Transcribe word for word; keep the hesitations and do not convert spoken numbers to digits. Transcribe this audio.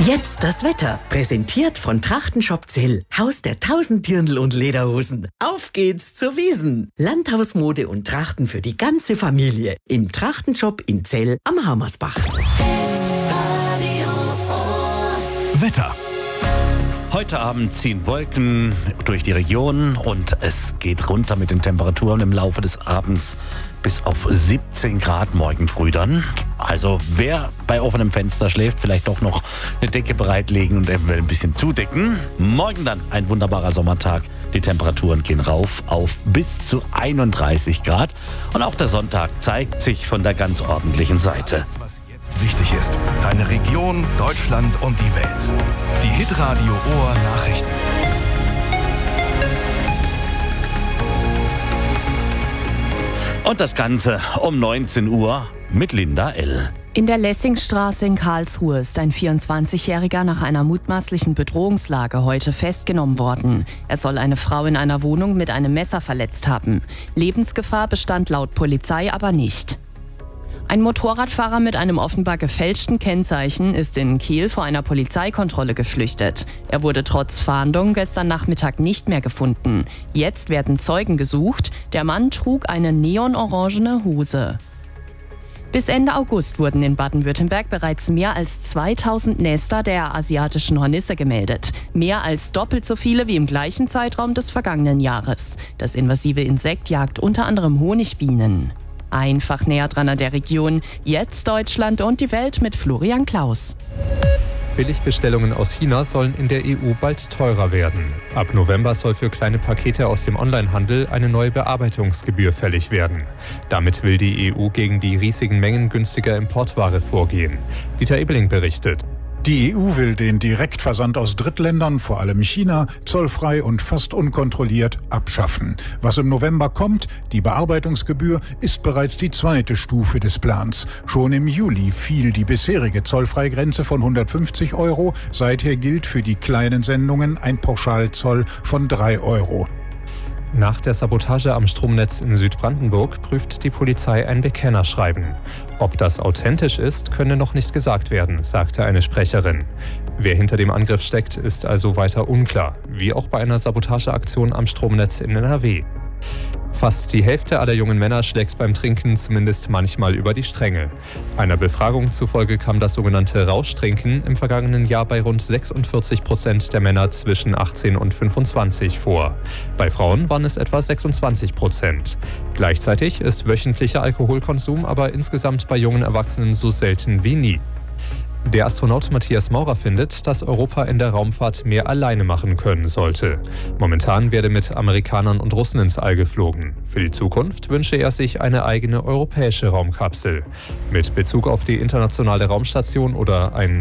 Jetzt das Wetter, präsentiert von Trachtenshop Zell, Haus der tausend Dirndl und Lederhosen. Auf geht's zur Wiesn. Landhausmode und Trachten für die ganze Familie im Trachtenshop in Zell am Hammersbach. Wetter. Heute Abend ziehen Wolken durch die Region und es geht runter mit den Temperaturen im Laufe des Abends bis auf siebzehn Grad morgen früh dann. Also wer bei offenem Fenster schläft, vielleicht doch noch eine Decke bereitlegen und eventuell ein bisschen zudecken. Morgen dann ein wunderbarer Sommertag. Die Temperaturen gehen rauf auf bis zu einunddreißig Grad. Und auch der Sonntag zeigt sich von der ganz ordentlichen Seite. Wichtig ist, deine Region, Deutschland und die Welt. Die Hitradio Ohr Nachrichten. Und das Ganze um neunzehn Uhr mit Linda L. In der Lessingstraße in Karlsruhe ist ein vierundzwanzigjähriger nach einer mutmaßlichen Bedrohungslage heute festgenommen worden. Er soll eine Frau in einer Wohnung mit einem Messer verletzt haben. Lebensgefahr bestand laut Polizei aber nicht. Ein Motorradfahrer mit einem offenbar gefälschten Kennzeichen ist in Kiel vor einer Polizeikontrolle geflüchtet. Er wurde trotz Fahndung gestern Nachmittag nicht mehr gefunden. Jetzt werden Zeugen gesucht. Der Mann trug eine neonorangene Hose. Bis Ende August wurden in Baden-Württemberg bereits mehr als zweitausend Nester der asiatischen Hornisse gemeldet. Mehr als doppelt so viele wie im gleichen Zeitraum des vergangenen Jahres. Das invasive Insekt jagt unter anderem Honigbienen. Einfach näher dran an der Region. Jetzt Deutschland und die Welt mit Florian Klaus. Billigbestellungen aus China sollen in der E U bald teurer werden. Ab November soll für kleine Pakete aus dem Onlinehandel eine neue Bearbeitungsgebühr fällig werden. Damit will die E U gegen die riesigen Mengen günstiger Importware vorgehen. Dieter Ebeling berichtet. Die E U will den Direktversand aus Drittländern, vor allem China, zollfrei und fast unkontrolliert abschaffen. Was im November kommt, die Bearbeitungsgebühr, ist bereits die zweite Stufe des Plans. Schon im Juli fiel die bisherige Zollfreigrenze von hundertfünfzig Euro. Seither gilt für die kleinen Sendungen ein Pauschalzoll von drei Euro. Nach der Sabotage am Stromnetz in Südbrandenburg prüft die Polizei ein Bekennerschreiben. Ob das authentisch ist, könne noch nicht gesagt werden, sagte eine Sprecherin. Wer hinter dem Angriff steckt, ist also weiter unklar, wie auch bei einer Sabotageaktion am Stromnetz in N R W. Fast die Hälfte aller jungen Männer schlägt beim Trinken zumindest manchmal über die Stränge. Einer Befragung zufolge kam das sogenannte Rauschtrinken im vergangenen Jahr bei rund sechsundvierzig Prozent der Männer zwischen achtzehn und fünfundzwanzig vor. Bei Frauen waren es etwa sechsundzwanzig Prozent. Gleichzeitig ist wöchentlicher Alkoholkonsum aber insgesamt bei jungen Erwachsenen so selten wie nie. Der Astronaut Matthias Maurer findet, dass Europa in der Raumfahrt mehr alleine machen können sollte. Momentan werde mit Amerikanern und Russen ins All geflogen. Für die Zukunft wünsche er sich eine eigene europäische Raumkapsel. Mit Bezug auf die internationale Raumstation oder ein